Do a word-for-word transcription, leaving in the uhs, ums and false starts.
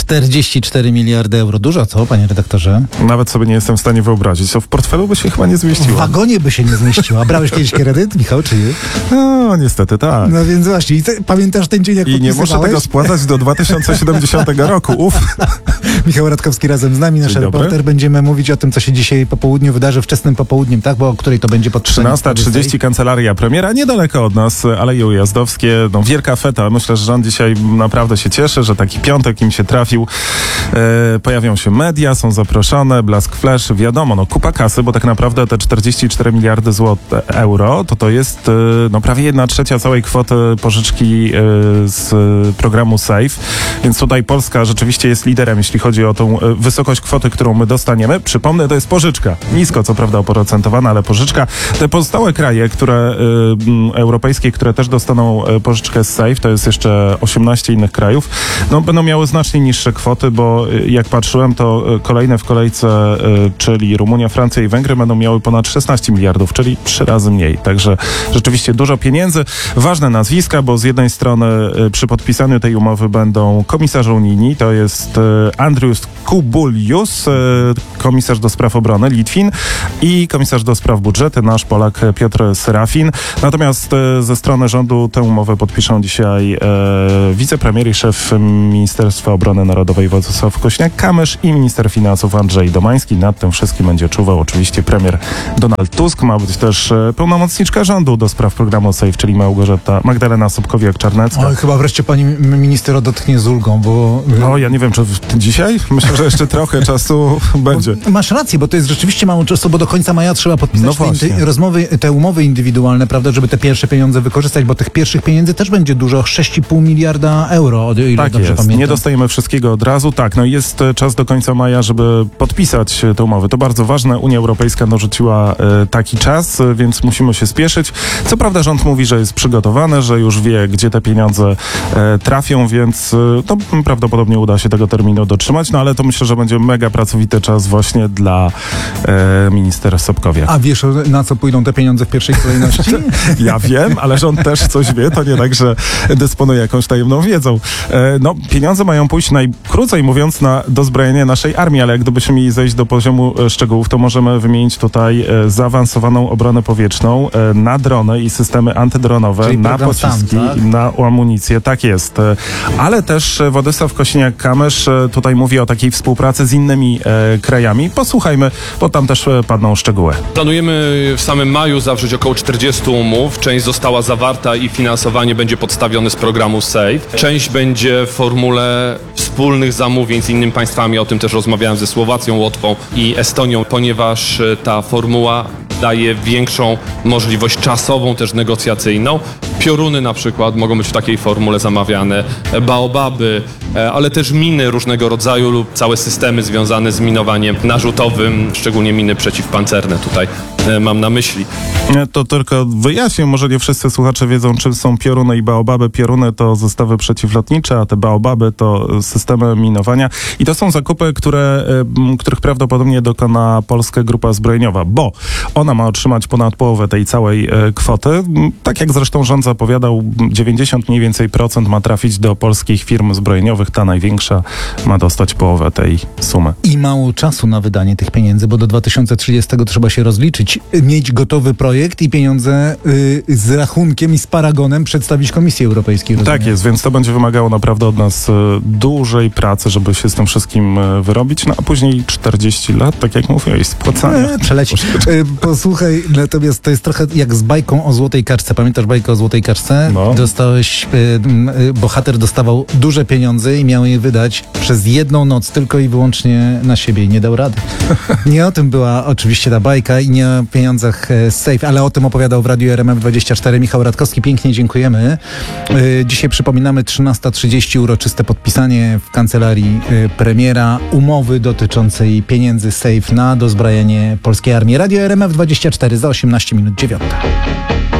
czterdzieści cztery miliardy euro. Dużo, co, panie redaktorze? Nawet sobie nie jestem w stanie wyobrazić. To w portfelu by się chyba nie zmieściło. W wagonie by się nie zmieściła. Brałeś kiedyś kredyt, Michał, czy nie? No, niestety tak. No więc właśnie. I te, pamiętasz ten dzień, jak I nie muszę tego spłacać do dwa tysiące siedemdziesiątego roku. Uf. Michał Radkowski razem z nami, nasz Dzień reporter. dobry. Będziemy mówić o tym, co się dzisiaj po południu wydarzy, wczesnym popołudniem, tak? Bo o której to będzie podpisane. trzynasta trzydzieści kancelaria premiera, niedaleko od nas, Aleje Ujazdowskie. No, wielka feta. Myślę, że rząd dzisiaj naprawdę się cieszy, że taki piątek im się trafił. E, pojawią się media, są zaproszone, blask flash, wiadomo, no kupa kasy, bo tak naprawdę te czterdzieści cztery miliardy złotych euro, to to jest e, no prawie jedna trzecia całej kwoty pożyczki e, z programu SAFE. Więc tutaj Polska rzeczywiście jest liderem, jeśli chodzi o tą e, wysokość kwoty, którą my dostaniemy. Przypomnę, to jest pożyczka. Nisko, co prawda oprocentowana, ale pożyczka. Te pozostałe kraje, które e, europejskie, które też dostaną e, pożyczkę z SAFE, to jest jeszcze osiemnaście innych krajów, no będą miały znacznie niższe kwoty, bo e, jak patrzyłem, to e, kolejne w kolejce, e, czyli Rumunia, Francja i Węgry będą miały ponad szesnaście miliardów, czyli trzy razy mniej. Także rzeczywiście dużo pieniędzy. Ważne nazwiska, bo z jednej strony e, przy podpisaniu tej umowy będą komisarze unijni, to jest e, Andrius Kubilius, e, komisarz do spraw obrony, Litwin, i komisarz do spraw budżetu, nasz Polak Piotr Serafin. Natomiast e, ze strony rządu tę umowę podpiszą dzisiaj e, wicepremier i szef Ministerstwa Obrony Narodowej Władysław Kosiniak-Kamysz i minister finansów Andrzej Domański. Nad tym wszystkim będzie czuwał oczywiście premier Donald Tusk. Ma być też e, pełnomocniczka rządu do spraw programu SAFE, czyli Małgorzata Magdalena Sobkowiak-Czarnecka. Oj, chyba wreszcie pani minister odetchnie z ulgą, bo... No, ja nie wiem, czy w, dzisiaj? Myślę, że jeszcze trochę czasu będzie. Masz rację, bo to jest rzeczywiście mało czasu, bo do końca maja trzeba podpisać No te, właśnie. indy, rozmowy, te umowy indywidualne, prawda, żeby te pierwsze pieniądze wykorzystać, bo tych pierwszych pieniędzy też będzie dużo, sześć i pół miliarda euro, o ile Tak dobrze jest, pamiętam. nie dostajemy wszystkiego od razu. Tak, no jest e, czas do końca maja, żeby podpisać e, te umowy. To bardzo ważne. Unia Europejska narzuciła e, taki czas, e, więc musimy się spieszyć. Co prawda rząd mówi, że jest przygotowany, że już wie, gdzie te pieniądze e, trafią, więc e, to prawdopodobnie uda się tego terminu dotrzymać, no ale to myślę, że będzie mega pracowity czas właśnie dla e, minister Sobkowiak. A wiesz, na co pójdą te pieniądze w pierwszej kolejności? Ja wiem, ale rząd też coś wie, to nie tak, że dysponuje jakąś tajemną wiedzą. E, no, pieniądze mają pójść najkrócej mówiąc na dozbrojenie naszej armii, ale jak gdybyśmy mieli zejść do poziomu e, szczegółów, to możemy wymienić tutaj e, zaawansowaną obronę powietrzną, e, na drony i systemy antydronowe, Czyli na program pociski, SAM, tak? na amunicję, tak jest. E, ale też e, Władysław Kosiniak-Kamysz e, tutaj mówi o takiej współpracy z innymi e, krajami. Posłuchajmy, bo tam też e, padną szczegóły. Planujemy w samym maju zawrzeć około czterdzieści umów. Część została zawarta i finansowanie będzie podstawione z programu SAFE. Część będzie w formule wspólnych zamówień z innymi państwami. O tym też rozmawiałem ze Słowacją, Łotwą i Estonią, ponieważ ta formuła daje większą możliwość czasową, też negocjacyjną. Pioruny na przykład mogą być w takiej formule zamawiane, baobaby, ale też miny różnego rodzaju lub całe systemy związane z minowaniem narzutowym, szczególnie miny przeciwpancerne tutaj mam na myśli. To tylko wyjaśnię, może nie wszyscy słuchacze wiedzą, czym są pioruny i baobaby. Pioruny to zestawy przeciwlotnicze, a te baobaby to systemy minowania. I to są zakupy, które, których prawdopodobnie dokona Polska Grupa Zbrojeniowa, bo ona ma otrzymać ponad połowę tej całej kwoty. Tak jak zresztą rząd zapowiadał, dziewięćdziesiąt mniej więcej procent ma trafić do polskich firm zbrojeniowych. Ta największa ma dostać połowę tej sumy. I mało czasu na wydanie tych pieniędzy, bo do dwa tysiące trzydziestego trzeba się rozliczyć, mieć gotowy projekt i pieniądze y, z rachunkiem i z paragonem przedstawić Komisji Europejskiej. Rozumiem. Tak jest, więc to będzie wymagało naprawdę od nas y, dużej pracy, żeby się z tym wszystkim y, wyrobić, no a później czterdzieści lat, tak jak mówiłeś, spłacania. E, przeleci. E, posłuchaj, natomiast to jest trochę jak z bajką o złotej kaczce. Pamiętasz bajkę o złotej kaczce? No. Dostałeś, e, e, bohater dostawał duże pieniądze i miał je wydać przez jedną noc tylko i wyłącznie na siebie i nie dał rady. Nie o tym była oczywiście ta bajka i nie o pieniądzach e, z SAFE, ale o tym opowiadał w Radiu R M F dwadzieścia cztery Michał Radkowski. Pięknie dziękujemy. E, dzisiaj przypominamy trzynasta trzydzieści, uroczyste podpisanie w kancelarii e, premiera umowy dotyczącej pieniędzy SAFE na dozbrajanie polskiej armii. Radio R M F dwadzieścia cztery za osiemnaście minut dziewiąta.